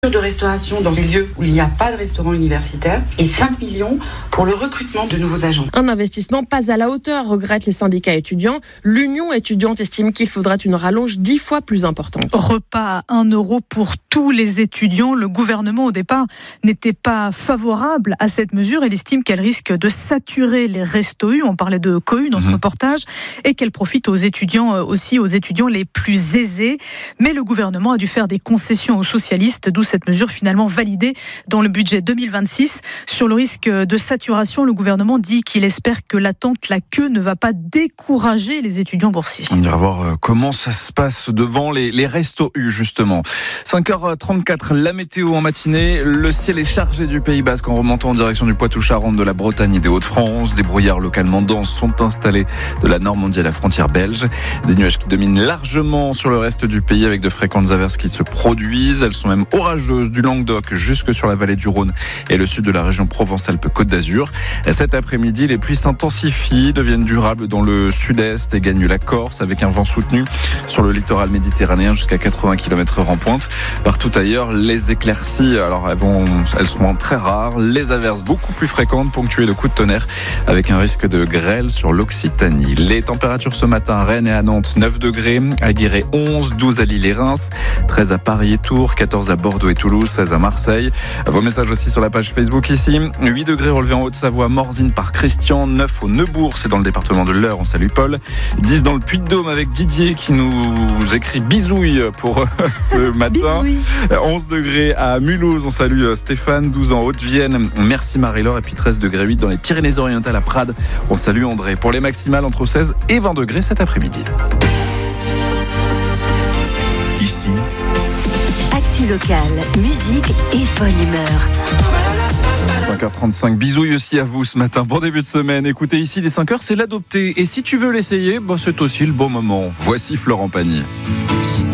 de restauration dans des lieux où il n'y a pas de restaurant universitaire et 5 millions pour le recrutement de nouveaux agents. Un investissement pas à la hauteur, regrettent les syndicats étudiants. L'Union étudiante estime qu'il faudrait une rallonge 10 fois plus importante. Repas à 1 euro pour tous les étudiants. Le gouvernement, au départ, n'était pas favorable à cette mesure. Il estime qu'elle risque de saturer les restos U. On parlait de cohue dans ce reportage. Et qu'elle profite aux étudiants aussi, aux étudiants les plus aisés. Mais le gouvernement a dû faire des concessions aux socialistes, d'où cette mesure finalement validée dans le budget 2026. Sur le risque de saturation, le gouvernement dit qu'il espère que l'attente, la queue ne va pas décourager les étudiants boursiers. On ira voir comment ça se passe devant les restos U, justement. 5h34, la météo en matinée. Le ciel est chargé du Pays Basque en remontant en direction du Poitou-Charentes, de la Bretagne et des Hauts-de-France. Des brouillards localement denses sont installés de la Normandie à la frontière belge. Des nuages qui dominent largement sur le reste du pays avec de fréquentes averses qui se produisent. Elles sont même orageuses du Languedoc jusque sur la vallée du Rhône et le sud de la région Provence-Alpes-Côte d'Azur. Cet après-midi, les pluies s'intensifient, deviennent durables dans le sud-est et gagnent la Corse avec un vent soutenu sur le littoral méditerranéen jusqu'à 80 km/h en pointe. Partout ailleurs, les éclaircies, alors elles seront très rares, les averses beaucoup plus fréquentes, ponctuées de coups de tonnerre avec un risque de grêle sur l'Occitanie. Les températures ce matin à Rennes et à Nantes, 9 degrés, à Guéret 11, 12 à Lille et Reims, 13 à Paris et Tours, 14 à Bordeaux et Toulouse, 16 à Marseille. Vos messages aussi sur la page Facebook ici. 8 degrés relevés en Haute-Savoie, Morzine par Christian, 9 au Neubourg, c'est dans le département de l'Eure, on salue Paul. 10 dans le Puy-de-Dôme avec Didier qui nous écrit bisouille pour ce matin. 11 degrés à Mulhouse, on salue Stéphane. 12 en Haute-Vienne, merci Marie-Laure. Et puis 13 degrés 8 dans les Pyrénées-Orientales à Prades, on salue André. Pour les maximales entre 16 et 20 degrés cet après-midi. Ici, actu local, musique et bonne humeur. 5h35, bisouilles aussi à vous ce matin. Bon début de semaine. Écoutez, ici, dès 5h, c'est l'adopter. Et si tu veux l'essayer, c'est aussi le bon moment. Voici Florent Pagny.